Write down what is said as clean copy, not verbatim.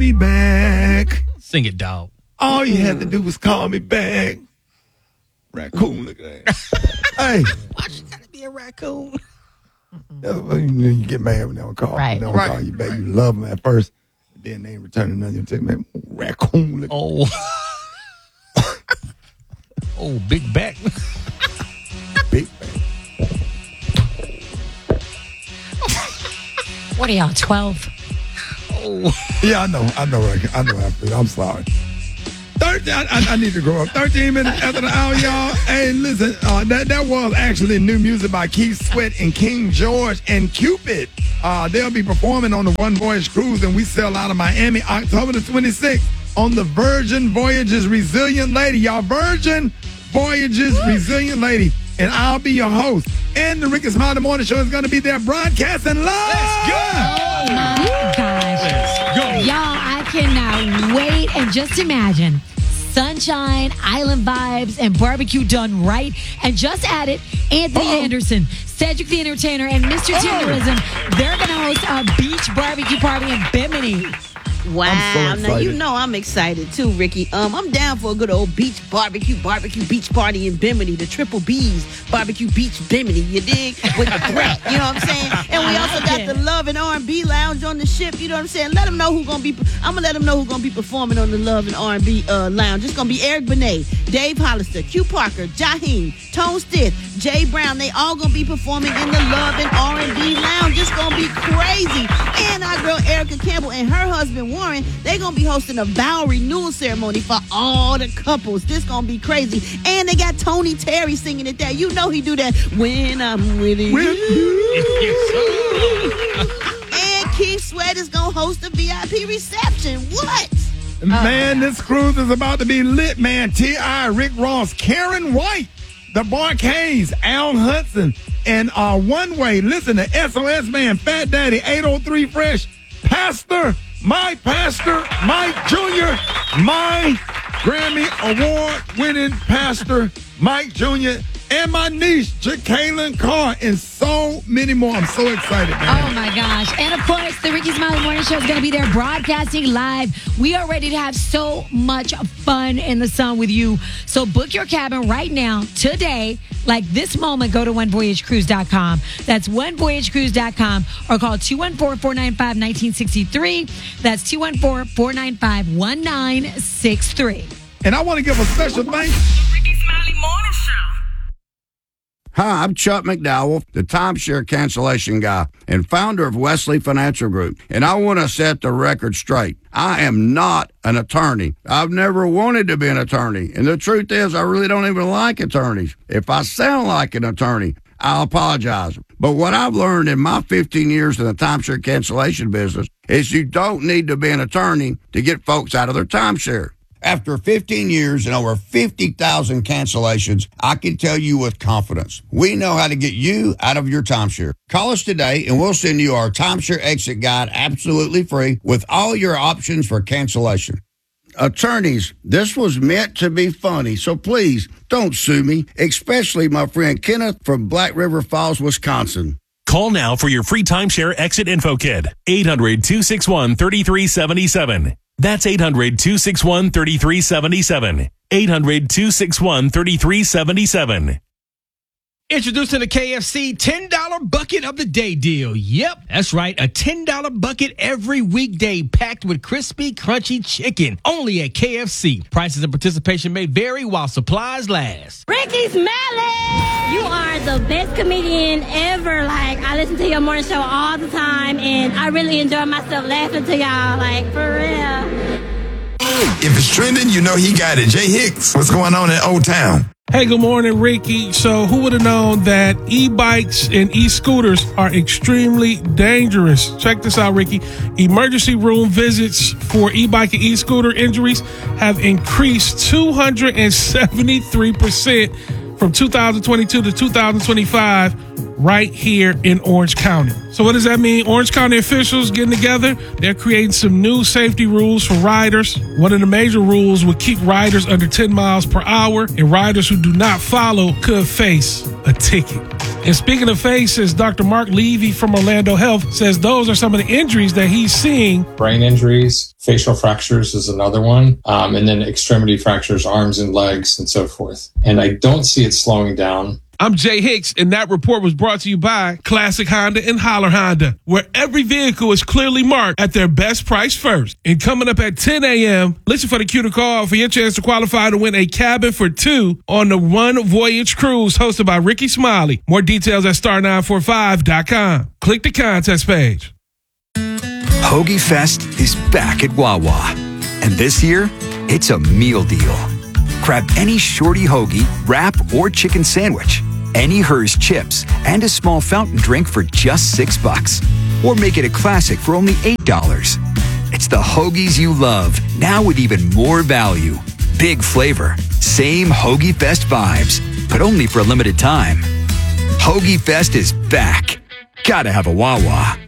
me back. Sing it, dog. All you had to do was call me back. Raccoon, look at that. Hey. Why you gotta be a raccoon? That's what you get mad when they don't call. Right. They don't call you back. You love them at first. Then they ain't returning nothing. You take me, raccoon. Look. Oh. Oh, big back. Big back. What are y'all, 12? Oh. Yeah, I know. I'm sorry. 13, I need to grow up. 13 minutes after the hour, y'all. Hey, listen, that was actually new music by Keith Sweat and King George and Cupid. They'll be performing on the One Voyage Cruise, and we sail out of Miami October the 26th on the Virgin Voyages Resilient Lady. Y'all, Virgin Voyages Resilient Lady. And I'll be your host. And the Ricky Smiley Morning Show is going to be there broadcasting live. Let's go. Oh, my gosh. Let's go. Y'all, I cannot wait. And just imagine sunshine, island vibes, and barbecue done right. And just added Anthony Anderson, Cedric the Entertainer, and Mr. Tenderism. They're going to host a beach barbecue party in Bimini. Wow. So now, you know I'm excited too, Ricky. I'm down for a good old beach barbecue beach party in Bimini, the Triple B's barbecue beach Bimini, you dig? With the threat, you know what I'm saying? And we also got the Love and R&B Lounge on the ship, you know what I'm saying? I'm gonna let them know who's gonna be performing on the Love and R&B Lounge. It's gonna be Eric Benet, Dave Hollister, Q Parker, Jaheim, Tone Stith, Jay Brown. They all gonna be performing in the Love and R&B Lounge. It's gonna be crazy. And our girl Erica Campbell and her husband Warren, they're going to be hosting a vow renewal ceremony for all the couples. This going to be crazy. And they got Tony Terry singing it there. You know he do that when I'm with you. And Keith Sweat is going to host a VIP reception. What? Man, this cruise is about to be lit, man. T.I., Rick Ross, Karen White, the Barkays, Al Hudson, and One Way. Listen to SOS Man, Fat Daddy, 803 Fresh, my pastor, Mike Jr., my Grammy Award-winning pastor, Mike Jr., and my niece, Jacqueline Carr, and so many more. I'm so excited, man. Oh, my gosh. And, of course, the Ricky Smiley Morning Show is going to be there broadcasting live. We are ready to have so much fun in the sun with you. So book your cabin right now, today. Like this moment, go to onevoyagecruise.com. That's onevoyagecruise.com or call 214-495-1963. That's 214-495-1963. And I want to give a special thanks. Ricky Smiley Morning Show. Hi, I'm Chuck McDowell, the timeshare cancellation guy and founder of Wesley Financial Group. And I want to set the record straight. I am not an attorney. I've never wanted to be an attorney. And the truth is, I really don't even like attorneys. If I sound like an attorney, I'll apologize. But what I've learned in my 15 years in the timeshare cancellation business is you don't need to be an attorney to get folks out of their timeshare. After 15 years and over 50,000 cancellations, I can tell you with confidence, we know how to get you out of your timeshare. Call us today and we'll send you our timeshare exit guide absolutely free with all your options for cancellation. Attorneys, this was meant to be funny, so please don't sue me, especially my friend Kenneth from Black River Falls, Wisconsin. Call now for your free timeshare exit info kit. 800-261-3377. That's 800-261-3377. 800-261-3377. Introducing the KFC $10 bucket of the day deal. Yep, that's right. A $10 bucket every weekday packed with crispy, crunchy chicken. Only at KFC. Prices and participation may vary while supplies last. Ricky Smiley! You are the best comedian ever. Like, I listen to your morning show all the time, and I really enjoy myself laughing to y'all. Like, for real. If it's trending, you know he got it. Jay Hicks, what's going on in Old Town? Hey, good morning, Ricky. So who would have known that e-bikes and e-scooters are extremely dangerous? Check this out, Ricky. Emergency room visits for e-bike and e-scooter injuries have increased 273% from 2022 to 2025 right here in Orange County. So what does that mean? Orange County officials getting together. They're creating some new safety rules for riders. One of the major rules would keep riders under 10 miles per hour, and riders who do not follow could face a ticket. And speaking of faces, Dr. Mark Levy from Orlando Health says those are some of the injuries that he's seeing. Brain injuries, facial fractures is another one, and then extremity fractures, arms and legs, and so forth. And I don't see it slowing down. I'm Jay Hicks, and that report was brought to you by Classic Honda and Holler Honda, where every vehicle is clearly marked at their best price first. And coming up at 10 a.m., listen for the cue to call for your chance to qualify to win a cabin for two on the One Voyage Cruise hosted by Ricky Smiley. More details at star945.com. Click the contest page. Hoagie Fest is back at Wawa. And this year, it's a meal deal. Grab any shorty hoagie, wrap, or chicken sandwich, any Hers chips, and a small fountain drink for just $6. Or make it a classic for only $8. It's the hoagies you love, now with even more value. Big flavor, same Hoagie Fest vibes, but only for a limited time. Hoagie Fest is back. Gotta have a Wawa.